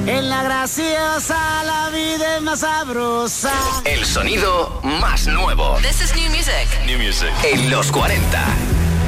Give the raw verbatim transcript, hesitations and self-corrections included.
En la graciosa la vida es más sabrosa. El sonido más nuevo. This is new music. New music. En los cuarenta.